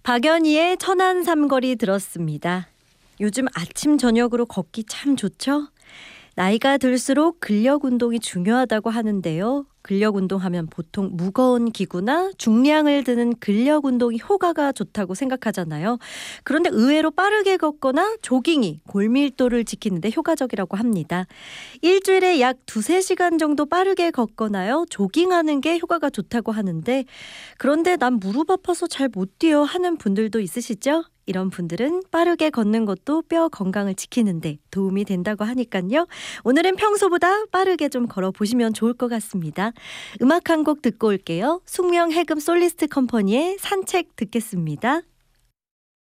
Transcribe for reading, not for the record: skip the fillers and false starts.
박연희의 천안 삼거리 들었습니다. 요즘 아침 저녁으로 걷기 참 좋죠? 나이가 들수록 근력 운동이 중요하다고 하는데요. 근력 운동하면 보통 무거운 기구나 중량을 드는 근력 운동이 효과가 좋다고 생각하잖아요. 그런데 의외로 빠르게 걷거나 조깅이 골밀도를 지키는데 효과적이라고 합니다. 일주일에 약 2-3시간 정도 빠르게 걷거나요. 조깅하는 게 효과가 좋다고 하는데, 그런데 난 무릎 아파서 잘 못 뛰어 하는 분들도 있으시죠? 이런 분들은 빠르게 걷는 것도 뼈 건강을 지키는데 도움이 된다고 하니까요. 오늘은 평소보다 빠르게 좀 걸어보시면 좋을 것 같습니다. 음악 한 곡 듣고 올게요. 숙명 해금 솔리스트 컴퍼니의 산책 듣겠습니다.